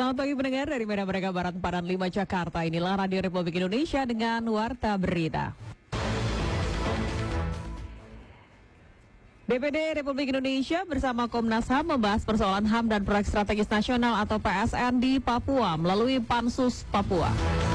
Selamat pagi pendengar dari Medan Merdeka Barat 45 Jakarta. Inilah Radio Republik Indonesia dengan Warta Berita. DPD Republik Indonesia bersama Komnas HAM membahas persoalan HAM dan proyek strategis nasional atau PSN di Papua melalui Pansus Papua.